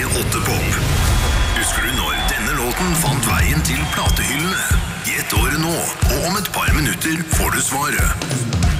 8 Pop. Husker du når denne låten fant veien til platehyllene? Gjett året nå, og om et par minutter får du svaret.